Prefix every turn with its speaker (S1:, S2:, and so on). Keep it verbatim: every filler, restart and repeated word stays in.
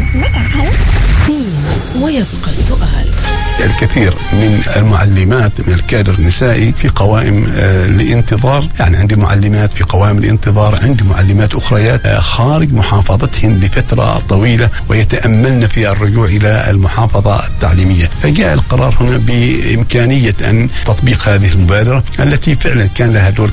S1: متى هل؟
S2: سين ويبقى السؤال.
S3: الكثير من المعلمات من الكادر النسائي في قوائم آه الانتظار، يعني عندي معلمات في قوائم الانتظار، عندي معلمات أخريات آه خارج محافظتهن لفترة طويلة ويتأملن في الرجوع إلى المحافظة التعليمية. فجاء القرار هنا بإمكانية أن تطبيق هذه المبادرة التي فعلا كان لها دور